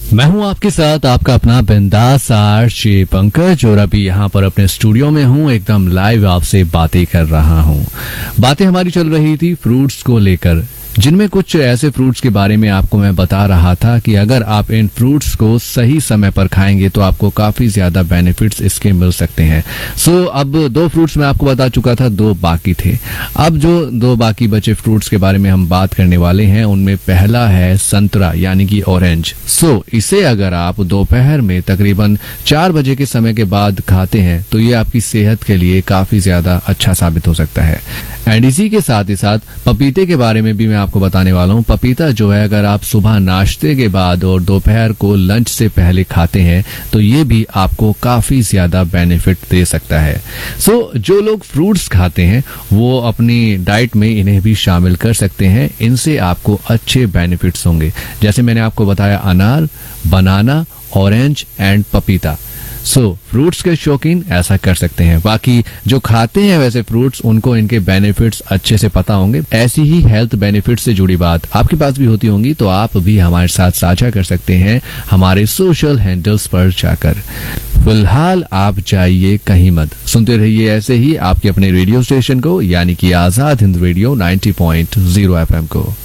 मैं हूं आपके साथ आपका अपना बिंदास आरजे पंकज और अभी यहाँ पर अपने स्टूडियो में हूं, एकदम लाइव आपसे बातें कर रहा हूं। बातें हमारी चल रही थी फ्रूट्स को लेकर, जिनमें कुछ ऐसे फ्रूट्स के बारे में आपको मैं बता रहा था कि अगर आप इन फ्रूट्स को सही समय पर खाएंगे तो आपको काफी ज्यादा बेनिफिट्स इसके मिल सकते हैं। अब 2 फ्रूट्स मैं आपको बता चुका था, 2 बाकी थे। अब जो 2 बाकी बचे फ्रूट्स के बारे में हम बात करने वाले हैं, उनमें पहला है संतरा यानी कि ऑरेंज। इसे अगर आप दोपहर में तकरीबन 4 बजे के समय के बाद खाते हैं तो ये आपकी सेहत के लिए काफी ज्यादा अच्छा साबित हो सकता है। एंड इसी के साथ ही साथ पपीते के बारे में भी मैं आपको बताने वाला हूँ। पपीता जो है अगर आप सुबह नाश्ते के बाद और दोपहर को लंच से पहले खाते हैं तो ये भी आपको काफी ज्यादा बेनिफिट दे सकता है। जो लोग फ्रूट्स खाते हैं वो अपनी डाइट में इन्हें भी शामिल कर सकते हैं, इनसे आपको अच्छे बेनिफिट्स होंगे। जैसे मैंने आपको बताया, अनार, बनाना, ऑरेंज एंड पपीता। फ्रूट्स के शौकीन ऐसा कर सकते हैं। बाकी जो खाते हैं वैसे फ्रूट्स, उनको इनके बेनिफिट्स अच्छे से पता होंगे। ऐसी ही हेल्थ बेनिफिट्स से जुड़ी बात आपके पास भी होती होंगी तो आप भी हमारे साथ साझा कर सकते हैं हमारे सोशल हैंडल्स पर जाकर। फिलहाल आप जाइए कहीं मत, सुनते रहिए ऐसे ही आपके अपने रेडियो स्टेशन को, यानी कि आजाद हिंद रेडियो 90.0 FM को।